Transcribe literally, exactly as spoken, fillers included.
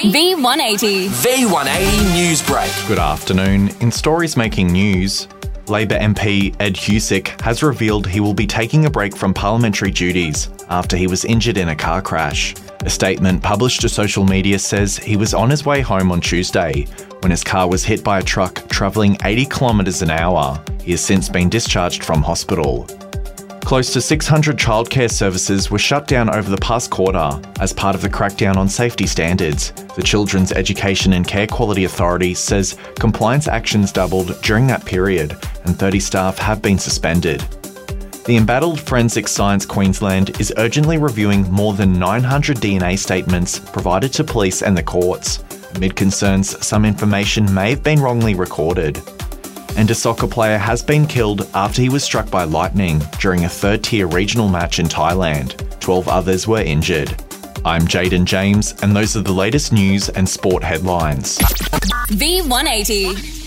V one eighty. V one eighty News Break. Good afternoon. In stories making news, Labor M P Ed Husic has revealed he will be taking a break from parliamentary duties after he was injured in a car crash. A statement published to social media says he was on his way home on Tuesday when his car was hit by a truck travelling eighty kilometres an hour. He has since been discharged from hospital. Close to six hundred childcare services were shut down over the past quarter as part of the crackdown on safety standards. The Children's Education and Care Quality Authority says compliance actions doubled during that period and thirty staff have been suspended. The embattled Forensic Science Queensland is urgently reviewing more than nine hundred D N A statements provided to police and the courts, amid concerns some information may have been wrongly recorded. And a soccer player has been killed after he was struck by lightning during a third-tier regional match in Thailand. twelve others were injured. I'm Jaden James, and those are the latest news and sport headlines. V one eighty.